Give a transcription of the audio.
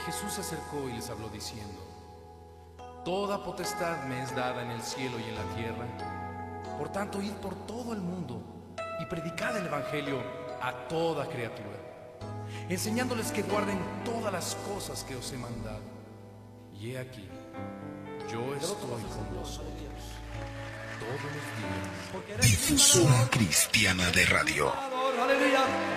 Jesús se acercó y les habló diciendo: Toda potestad me es dada en el cielo y en la tierra. Por tanto, id por todo el mundo y predicad el evangelio a toda criatura, enseñándoles que guarden todas las cosas que os he mandado. Y he aquí, yo estoy con vosotros todos los días. Difusora Cristiana de Radio. Aleluya.